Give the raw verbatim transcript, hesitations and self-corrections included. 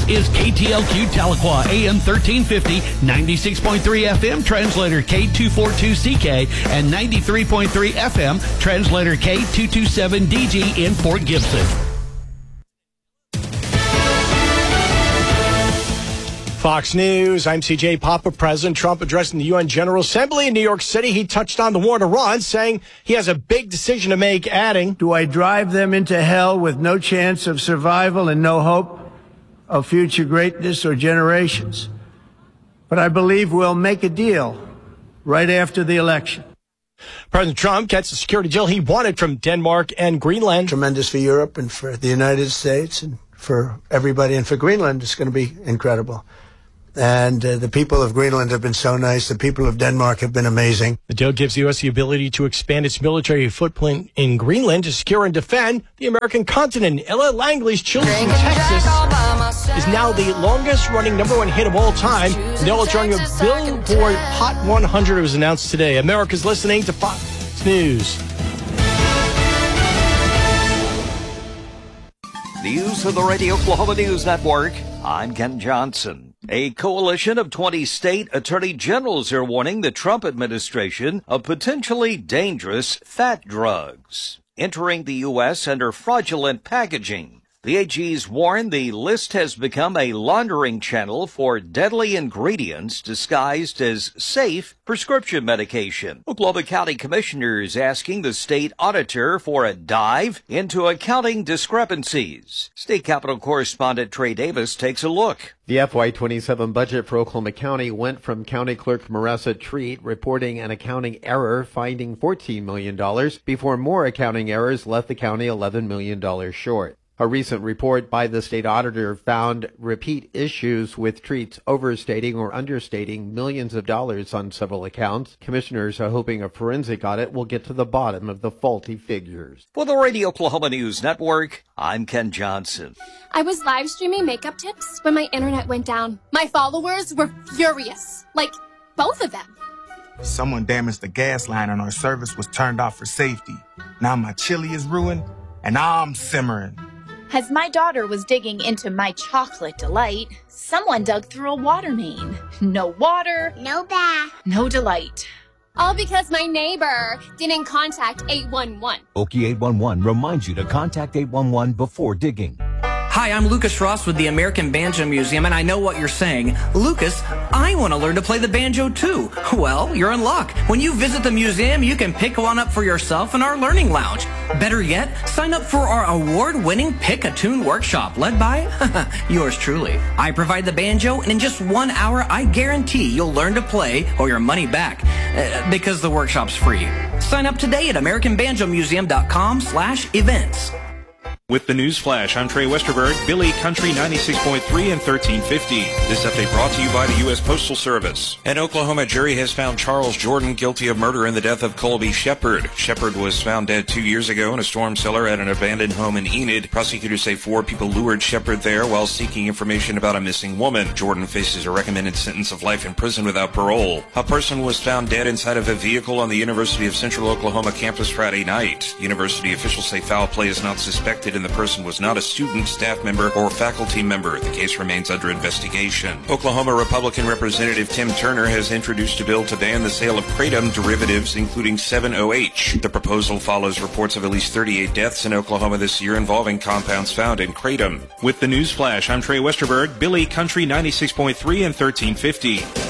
This is K T L Q Tahlequah, A M thirteen fifty, ninety-six point three F M, translator K two forty-two C K, and ninety-three point three F M, translator K two twenty-seven D G in Fort Gibson. Fox News, I'm C J Papa. President Trump addressing the U N General Assembly in New York City. He touched on the war in Iran, saying he has a big decision to make, adding, "Do I drive them into hell with no chance of survival and no hope of future greatness or generations? But I believe we'll make a deal right after the election." President Trump gets the security deal he wanted from Denmark and Greenland. Tremendous for Europe and for the United States and for everybody. And for Greenland, it's going to be incredible. And uh, the people of Greenland have been so nice. The people of Denmark have been amazing. The deal gives the U S the ability to expand its military footprint in Greenland to secure and defend the American continent. Ella Langley's Children in Texas is now the longest-running number one hit of all time. And they're joining a Billboard Hot one hundred. It was announced today. America's listening to Fox News. News of the Radio Oklahoma News Network. I'm Ken Johnson. A coalition of twenty state attorney generals are warning the Trump administration of potentially dangerous fat drugs entering the U S under fraudulent packaging. The A Gs warn the list has become a laundering channel for deadly ingredients disguised as safe prescription medication. Oklahoma County Commissioners asking the state auditor for a dive into accounting discrepancies. State Capitol correspondent Trey Davis takes a look. The F Y twenty-seven budget for Oklahoma County went from County Clerk Marissa Treat reporting an accounting error, finding fourteen million dollars, before more accounting errors left the county eleven million dollars short. A recent report by the state auditor found repeat issues with Treats overstating or understating millions of dollars on several accounts. Commissioners are hoping a forensic audit will get to the bottom of the faulty figures. For the Radio Oklahoma News Network, I'm Ken Johnson. I was live streaming makeup tips when my internet went down. My followers were furious. Like, both of them. Someone damaged the gas line and our service was turned off for safety. Now my chili is ruined and I'm simmering. As my daughter was digging into my chocolate delight, someone dug through a water main. No water, No bath. no delight. All because my neighbor didn't contact eight one one. Okie eight one one reminds you to contact eight one one before digging. Hi, I'm Lucas Ross with the American Banjo Museum, and I know what you're saying. Lucas, I want to learn to play the banjo too. Well, you're in luck. When you visit the museum, you can pick one up for yourself in our learning lounge. Better yet, sign up for our award-winning Pick a Tune workshop led by yours truly. I provide the banjo, and in just one hour, I guarantee you'll learn to play or your money back, uh, because the workshop's free. Sign up today at american banjo museum dot com slash events. With the News Flash, I'm Trey Westerberg, Billy Country ninety-six point three and thirteen fifty. This update brought to you by the U S Postal Service. An Oklahoma jury has found Charles Jordan guilty of murder in the death of Colby Shepard. Shepard was found dead two years ago in a storm cellar at an abandoned home in Enid. Prosecutors say four people lured Shepard there while seeking information about a missing woman. Jordan faces a recommended sentence of life in prison without parole. A person was found dead inside of a vehicle on the University of Central Oklahoma campus Friday night. University officials say foul play is not suspected and the person was not a student, staff member, or faculty member. The case remains under investigation. Oklahoma Republican Representative Tim Turner has introduced a bill to ban the sale of kratom derivatives, including seven O H. The proposal follows reports of at least thirty-eight deaths in Oklahoma this year involving compounds found in kratom. With the News Flash, I'm Trey Westerberg, Billy Country ninety-six point three and thirteen fifty.